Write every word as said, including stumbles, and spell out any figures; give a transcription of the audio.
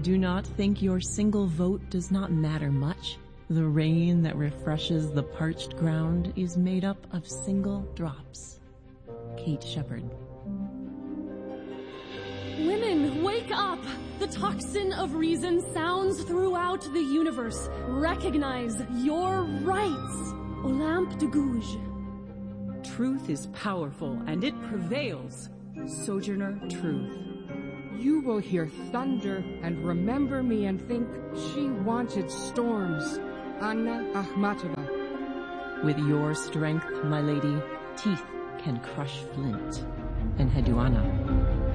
Do not think your single vote does not matter much. The rain that refreshes the parched ground is made up of single drops. Kate Shepard. Women, wake up! The tocsin of reason sounds throughout the universe. Recognize your rights. Olympe de Gouges. Truth is powerful, and it prevails. Sojourner Truth. You will hear thunder and remember me and think she wanted storms. Anna Akhmatova. With your strength, my lady, teeth can crush flint. And Heduana.